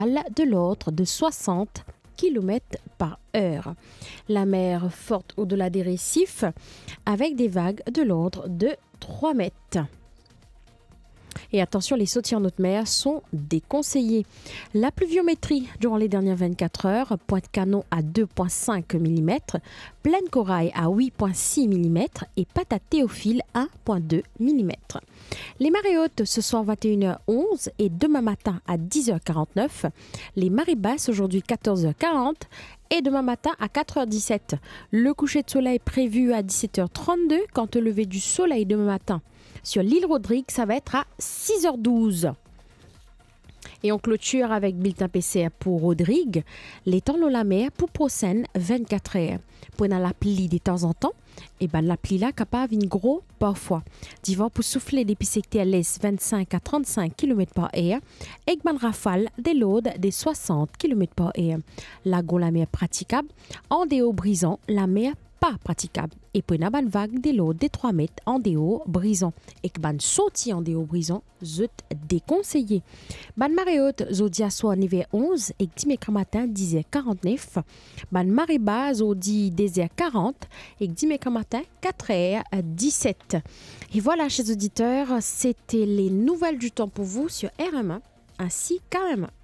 de l'ordre de 60 km par heure. La mer forte au-delà des récifs avec des vagues de l'ordre de 3 mètres. Et attention, les sautiers en haute mer sont déconseillés. La pluviométrie durant les dernières 24 heures, Pointe-Canon à 2,5 mm, Plaine Corail à 8,6 mm et Patate-Théophile à 1,2 mm. Les marées hautes ce soir 21h11 et demain matin à 10h49. Les marées basses aujourd'hui 14h40 et demain matin à 4h17. Le coucher de soleil prévu à 17h32 quant au lever du soleil demain matin. Sur l'île Rodrigue, ça va être à 6h12. Et on clôture avec bulletin PCR pour Rodrigue, les temps de la mer pour Procène 24 heures. Pour la pluie de temps en temps, et ben la pluie là capable une gros parfois. Divan pour souffler des secteurs à l'est 25 à 35 km par heure et ben rafale des lodes des 60 km par heure. Lagon la mer praticable, en déo brisant la mer pas praticable. Et pour une bonne vague de l'eau des 3 mètres en déo brisant. Et que ban sorti en déo brisant, zut déconseillé. Ban marée haute, zodia soit niveau 11 et dimanche matin 10h49. Ban marée basse, zodi 10h40 et dimanche matin 4h17. Et voilà, chers auditeurs, c'était les nouvelles du temps pour vous sur RMA ainsi qu'RMA.